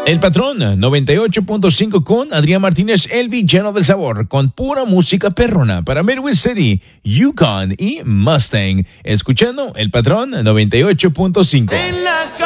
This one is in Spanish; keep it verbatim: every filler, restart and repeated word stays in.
El Patrón noventa y ocho punto cinco con Adrián Martínez, el villano del sabor, con pura música perrona para Midwest City, Yukon y Mustang. Escuchando El Patrón noventa y ocho punto cinco.